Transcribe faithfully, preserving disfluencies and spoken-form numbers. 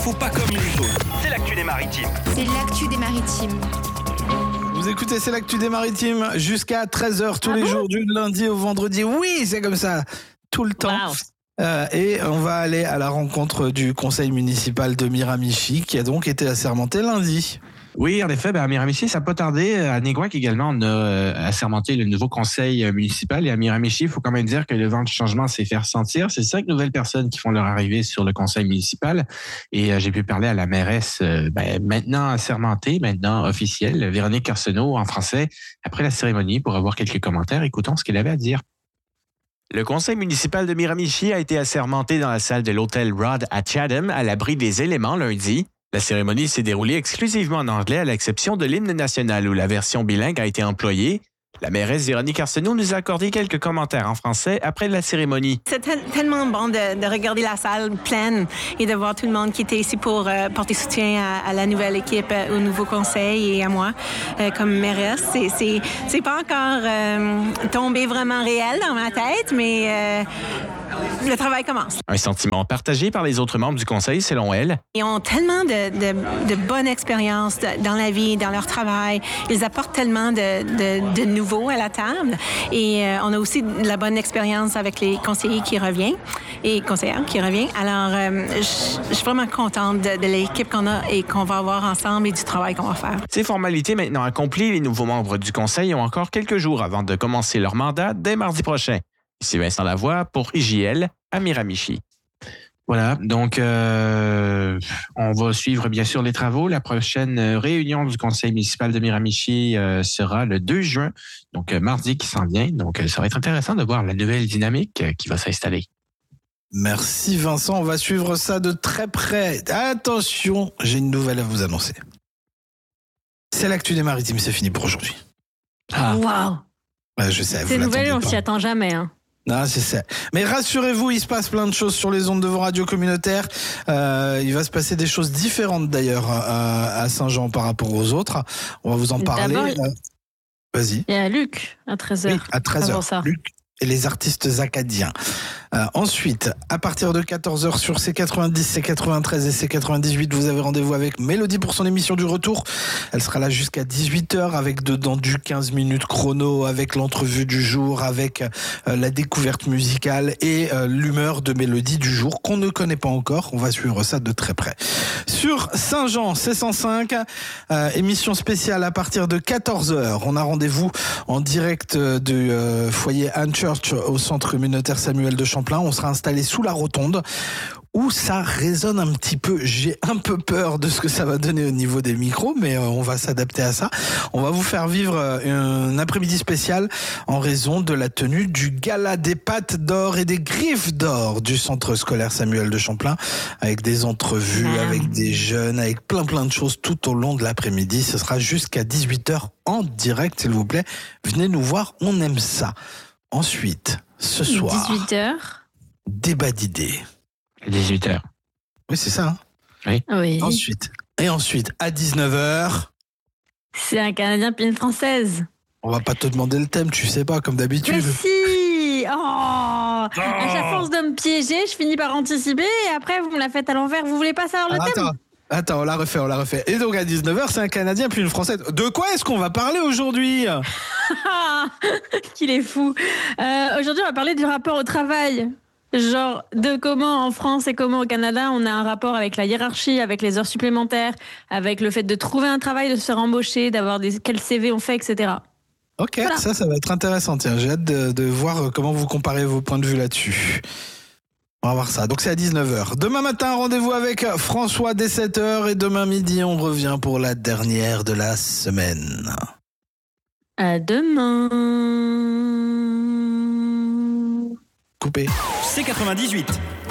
Faut pas comme les autres. C'est l'actu des maritimes. C'est l'actu des maritimes. Vous écoutez, c'est l'actu des maritimes jusqu'à treize heures tous ah les bon jours du lundi au vendredi. Oui, c'est comme ça, tout le temps. Wow. Euh, et on va aller à la rencontre du conseil municipal de Miramichi qui a donc été assermenté lundi. Oui, en effet, ben à Miramichi, ça n'a pas tardé. À Néguac également, on a euh, assermenté le nouveau conseil municipal. Et à Miramichi, il faut quand même dire que le vent du changement s'est fait ressentir. C'est cinq nouvelles personnes qui font leur arrivée sur le conseil municipal. Et euh, j'ai pu parler à la mairesse, euh, ben, maintenant assermentée, maintenant officielle, Véronique Arsenault, en français, après la cérémonie, pour avoir quelques commentaires. Écoutons ce qu'elle avait à dire. Le conseil municipal de Miramichi a été assermenté dans la salle de l'hôtel Rod à Chatham, à l'abri des éléments lundi. La cérémonie s'est déroulée exclusivement en anglais à l'exception de l'hymne national où la version bilingue a été employée. La mairesse Véronique Arsenault nous a accordé quelques commentaires en français après la cérémonie. C'est t- tellement bon de, de regarder la salle pleine et de voir tout le monde qui était ici pour euh, porter soutien à, à la nouvelle équipe, euh, au nouveau conseil et à moi euh, comme mairesse. C'est, c'est, c'est pas encore euh, tombé vraiment réel dans ma tête, mais euh, le travail commence. Un sentiment partagé par les autres membres du conseil, selon elle. Ils ont tellement de, de, de bonnes expériences de, dans la vie, dans leur travail. Ils apportent tellement de, de, de nouveaux à la table. Et euh, on a aussi de la bonne expérience avec les conseillers qui reviennent et conseillères qui reviennent. Alors, euh, je suis vraiment contente de, de l'équipe qu'on a et qu'on va avoir ensemble et du travail qu'on va faire. Ces formalités maintenant accomplies, les nouveaux membres du conseil ont encore quelques jours avant de commencer leur mandat dès mardi prochain. Ici Vincent Lavoie pour I J L à Miramichi. Voilà, donc euh, on va suivre bien sûr les travaux. La prochaine réunion du conseil municipal de Miramichi euh, sera le deux juin, donc euh, mardi qui s'en vient. Donc euh, ça va être intéressant de voir la nouvelle dynamique euh, qui va s'installer. Merci Vincent, on va suivre ça de très près. Attention, j'ai une nouvelle à vous annoncer. C'est l'actu des maritimes, c'est fini pour aujourd'hui. Ah. Waouh. Ouais, je sais. Ces nouvelles, on s'y attend jamais. Hein. Non, c'est ça. Mais rassurez-vous, il se passe plein de choses sur les ondes de vos radios communautaires. Euh, il va se passer des choses différentes d'ailleurs à, à Saint-Jean par rapport aux autres. On va vous en parler. D'abord, euh, Vas-y. Il y a Luc à treize heures. Oui, à treize heures. Luc et les artistes acadiens. Euh, ensuite, à partir de quatorze heures sur C quatre-vingt-dix, C quatre-vingt-treize et C quatre-vingt-dix-huit, vous avez rendez-vous avec Mélodie pour son émission du retour. Elle sera là jusqu'à dix-huit heures avec dedans du quinze minutes chrono, avec l'entrevue du jour, avec euh, la découverte musicale et euh, l'humeur de Mélodie du jour qu'on ne connaît pas encore. On va suivre ça de très près. Sur Saint-Jean, C cent cinq, euh, émission spéciale à partir de quatorze heures. On a rendez-vous en direct du euh, foyer Anne Church au centre communautaire Samuel de Champlain. On sera installé sous la rotonde où ça résonne un petit peu. J'ai un peu peur de ce que ça va donner au niveau des micros, mais on va s'adapter à ça. On va vous faire vivre un après-midi spécial en raison de la tenue du gala des pattes d'or et des griffes d'or du centre scolaire Samuel de Champlain, avec des entrevues, mmh. avec des jeunes, avec plein plein de choses tout au long de l'après-midi. Ce sera jusqu'à dix-huit heures en direct, s'il vous plaît. Venez nous voir, on aime ça. Ensuite, ce soir, dix-huit heures. Débat d'idées. dix-huit heures. Oui, c'est ça. Hein oui. oui. Ensuite, et ensuite, à dix-neuf heures. C'est un Canadien puis une Française. On va pas te demander le thème, tu sais pas, comme d'habitude. Mais si. Oh, oh. À chaque force de me piéger, je finis par anticiper et après, vous me la faites à l'envers. Vous voulez pas savoir le ah, thème? Attends. Attends, on l'a refait, on l'a refait. Et donc à dix-neuf heures, c'est un Canadien puis une Française. De quoi est-ce qu'on va parler aujourd'hui? Qu'il est fou. Euh, aujourd'hui, on va parler du rapport au travail. Genre de comment en France et comment au Canada, on a un rapport avec la hiérarchie, avec les heures supplémentaires, avec le fait de trouver un travail, de se faire embaucher, d'avoir des quel C V on fait, et cetera. Ok, voilà. ça, ça va être intéressant. Tiens, j'ai hâte de, de voir comment vous comparez vos points de vue là-dessus. On va voir ça. Donc c'est à dix-neuf heures. Demain matin, rendez-vous avec François dès sept heures et demain midi, on revient pour la dernière de la semaine. À demain. Coupé. C quatre-vingt-dix-huit.